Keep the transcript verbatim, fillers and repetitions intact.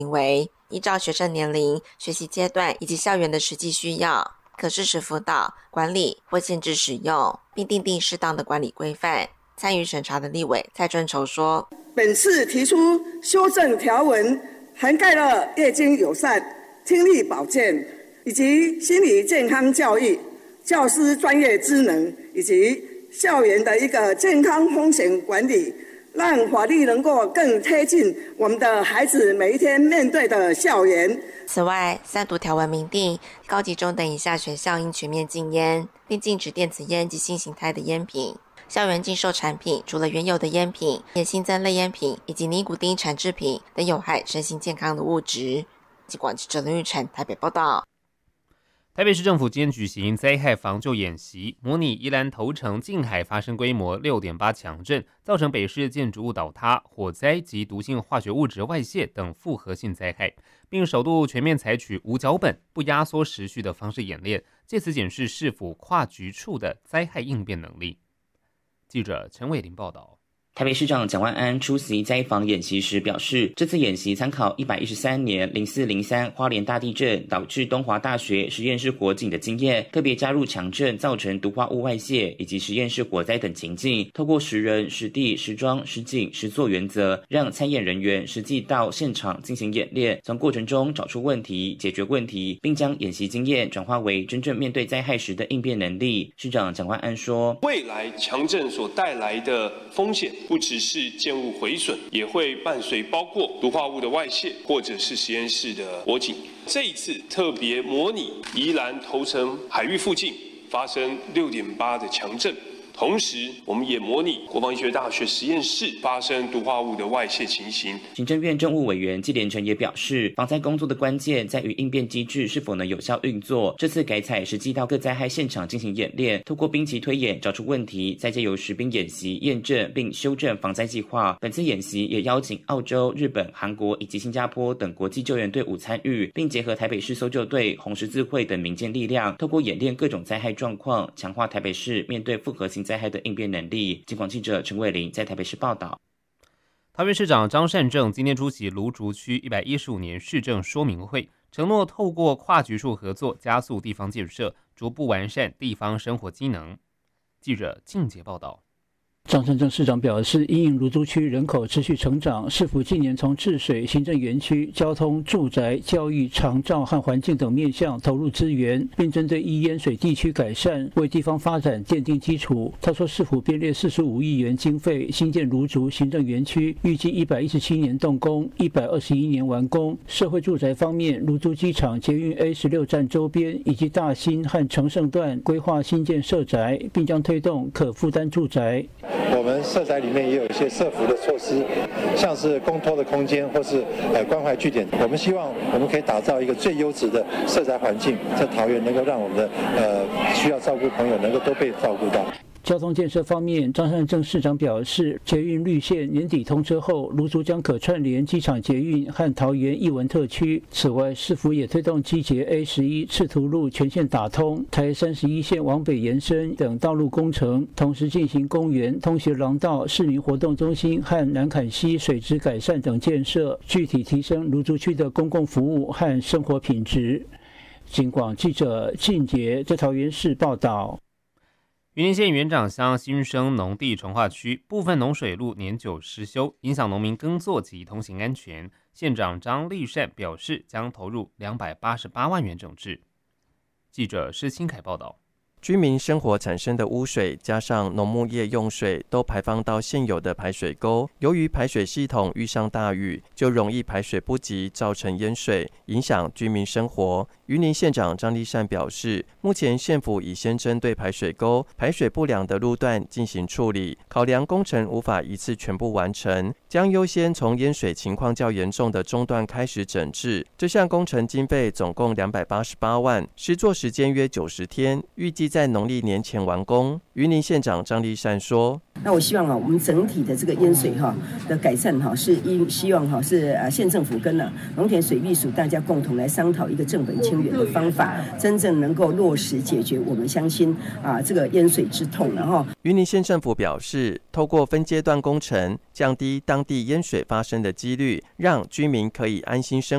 为依照学生年龄、学习阶段以及校园的实际需要，可适时辅导、管理或限制使用，并订定适当的管理规范。参与审查的立委蔡春筹说， 本次提出修正条文，涵盖了夜间友善、听力保健以及心理健康教育、教师专业知能以及校园的一个健康风险管理，让法律能够更贴近我们的孩子每一天面对的校园。 此外，三读条文明定，高级中等以下学校应全面禁烟，并禁止电子烟及新形态的烟品。校园禁售产品除了原有的烟品，也新增类烟品以及尼古丁产制品等有害身心健康的物质。记者记者林玉成台北报道。 台北市政府今天举行灾害防救演习，模拟宜兰头城近海发生规模 六点八 强震，造成北市建筑物倒塌、火灾及毒性化学物质外泄等复合性灾害，并首度全面采取无脚本、不压缩时序的方式演练，借此检视市府跨局处的灾害应变能力。记者陈伟林报道。 台北市长蒋万安出席灾防演习时表示，这次演习参考一百一十三年零四零三花莲大地震导致东华大学实验室火警的经验，特别加入强震造成毒化物外泄以及实验室火灾等情境，透过实人、实地、实装、实景、实作原则，让参演人员实际到现场进行演练，从过程中找出问题、解决问题，并将演习经验转化为真正面对灾害时的应变能力。市长蒋万安说， 未来强震所带来的风险不只是建物毁损，也会伴随包括毒化物的外泄，或者是实验室的火警。这一次特别模拟宜兰头城海域附近发生 六点八 的强震，同时我们也模拟国防医学大学实验室发生毒化物的外泄情形。 行政院政务委员纪连成也表示，防灾工作的关键在于应变机制是否能有效运作。这次改采实际到各灾害现场进行演练，透过兵棋推演找出问题，再借由实兵演习验证并修正防灾计划。本次演习也邀请澳洲、日本、韩国以及新加坡等国际救援队伍参与，并结合台北市搜救队、红十字会等民间力量，透过演练各种灾害状况，强化台北市面对复合型灾害的应变能力。警广记者陈伟林在台北市报道。 桃园市长张善政今天出席芦竹区一百一十五年市政说明会，承诺透过跨局处合作，加速地方建设，逐步完善地方生活机能。记者静杰报道。 张善政市长表示，因应芦竹区人口持续成长，市府近年从治水、行政园区、交通、住宅、教育、长照和环境等面向投入资源，并针对易淹水地区改善，为地方发展奠定基础。他说，市府编列四十五亿元经费新建芦竹行政园区，预计一百一十七年动工，一百二十一年完工。社会住宅方面，芦竹机场捷运 A 十六 站周边以及大新和成胜段规划新建社宅，并将推动可负担住宅。 我们社宅里面也有一些社福的措施，像是公托的空间或是呃关怀据点。我们希望我们可以打造一个最优质的社宅环境，在桃园能够让我们的呃需要照顾朋友能够都被照顾到。 交通建设方面，张善政市长表示，捷运绿线年底通车后，芦竹将可串联机场捷运和桃园艺文特区。此外，市府也推动机捷 A 十一 赤图路全线打通，台三十一线往北延伸等道路工程，同时进行公园、通学廊道、市民活动中心和南坎溪水质改善等建设，具体提升芦竹区的公共服务和生活品质。警广记者靳杰在桃园市报道。 云林县元长乡新生农地重划区部分农水路年久失修，影响农民耕作及通行安全。县长张立善表示，将投入两百八十八万元整治。记者施清凯报道。 居民生活产生的污水，加上农牧业用水，都排放到现有的排水沟。由于排水系统遇上大雨，就容易排水不及，造成淹水，影响居民生活。云林县长张立善表示，目前县府已先针对排水沟排水不良的路段进行处理，考量工程无法一次全部完成，将优先从淹水情况较严重的中段开始整治。这项工程经费总共两百八十八万，施作时间约九十天，预计在农历年前完工。云林县长张立善说：“ 那我希望啊，我们整体的这个淹水哈的改善哈，是因希望哈是啊县政府跟啊农田水利署大家共同来商讨一个正本清源的方法，真正能够落实解决我们乡亲啊这个淹水之痛。然后， 云林县政府表示，透过分阶段工程，降低当地淹水发生的几率，让居民可以安心生活。”